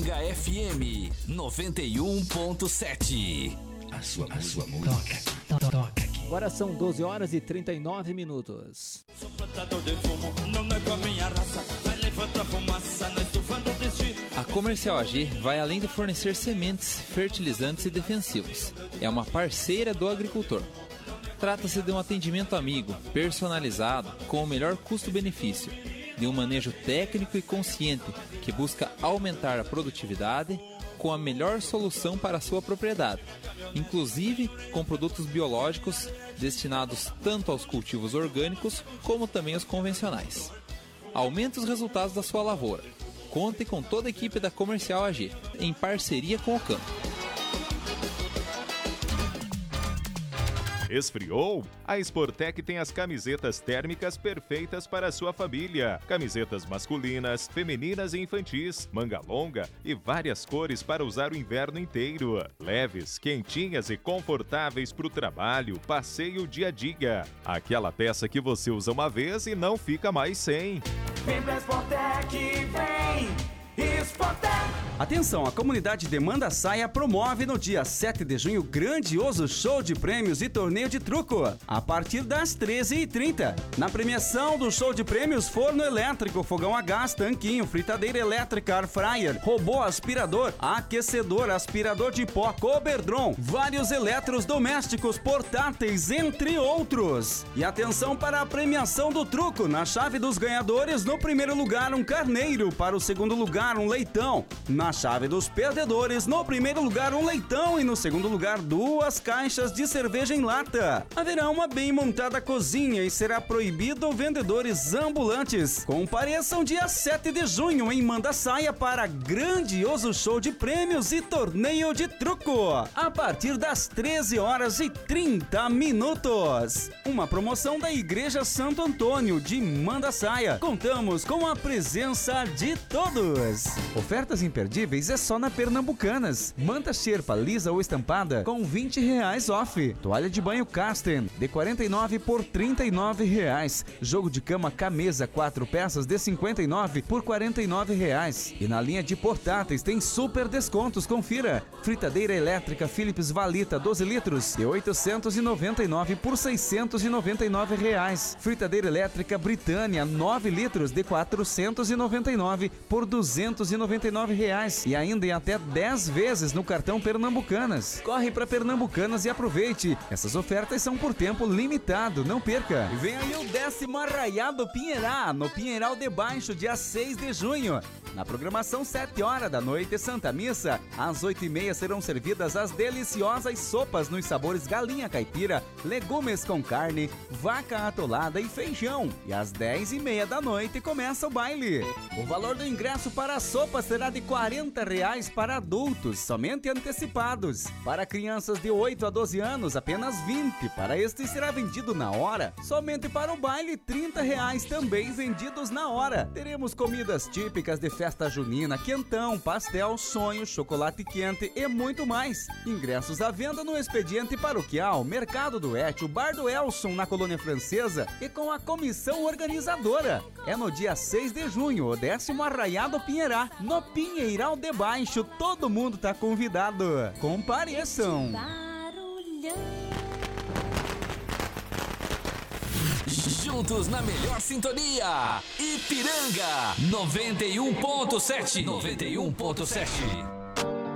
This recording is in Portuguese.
Ipiranga FM 91.7. A sua música toca aqui. Agora são 12 horas e 39 minutos. Sou plantador de fumo, não é com a minha raça. Vai levantar fumaça na estufa do destino. A Comercial AG vai além de fornecer sementes, fertilizantes e defensivos. É uma parceira do agricultor. Trata-se de um atendimento amigo, personalizado, com o melhor custo-benefício, de um manejo técnico e consciente que busca aumentar a produtividade com a melhor solução para a sua propriedade, inclusive com produtos biológicos destinados tanto aos cultivos orgânicos como também aos convencionais. Aumente os resultados da sua lavoura. Conte com toda a equipe da Comercial AG, em parceria com o campo. Esfriou? A Sportec tem as camisetas térmicas perfeitas para a sua família. Camisetas masculinas, femininas e infantis, manga longa e várias cores para usar o inverno inteiro. Leves, quentinhas e confortáveis para o trabalho, passeio e dia a dia. Aquela peça que você usa uma vez e não fica mais sem. Vem pra Sportec, vem! Sportec! Atenção, a comunidade Demanda Saia promove no dia 7 de junho grandioso show de prêmios e torneio de truco, a partir das 13h30. Na premiação do show de prêmios, forno elétrico, fogão a gás, tanquinho, fritadeira elétrica, air fryer, robô aspirador, aquecedor, aspirador de pó, Coberdron, vários eletrodomésticos portáteis, entre outros. E atenção para a premiação do truco, na chave dos ganhadores, no primeiro lugar um carneiro, para o segundo lugar um leitão. Na chave dos perdedores, no primeiro lugar um leitão e no segundo lugar 2 caixas de cerveja em lata. Haverá uma bem montada cozinha e será proibido vendedores ambulantes. Compareçam dia 7 de junho em Manda Saia para grandioso show de prêmios e torneio de truco, a partir das 13h30. Uma promoção da Igreja Santo Antônio de Manda Saia. Contamos com a presença de todos. Ofertas imperdíveis é só na Pernambucanas. Manta xerpa lisa ou estampada com R$20 off. Toalha de banho Casten de R$49 por R$39. Jogo de cama Camesa 4 peças de R$59 por R$49. E na linha de portáteis tem super descontos, confira. Fritadeira elétrica Philips Valita 12 litros de R$899 por R$699. Fritadeira elétrica Britânia 9 litros de R$499 por R$299 e ainda em até 10 vezes no cartão Pernambucanas. Corre para Pernambucanas e aproveite. Essas ofertas são por tempo limitado, não perca. E vem aí o 10º Arraiado Pinheirá, no Pinheiral de Baixo, dia 6 de junho. Na programação 7 horas da noite, Santa Missa. Às 8h30 serão servidas as deliciosas sopas nos sabores galinha caipira, legumes com carne, vaca atolada e feijão. E às 10h30 da noite começa o baile. O valor do ingresso para a sopa será de R$40 para adultos, somente antecipados. Para crianças de 8 a 12 anos, apenas 20. Para este será vendido na hora. Somente para o baile, R$30 também vendidos na hora. Teremos comidas típicas de festa junina, quentão, pastel, sonho, chocolate quente e muito mais. Ingressos à venda no Expediente Paroquial, Mercado do Étio, Bar do Elson, na Colônia Francesa e com a comissão organizadora. É no dia 6 de junho, o 10º Arraiado Pinheirá, no Pinheiral de Baixo. Todo mundo tá convidado. Compareçam. Juntos na melhor sintonia. Ipiranga 91.7.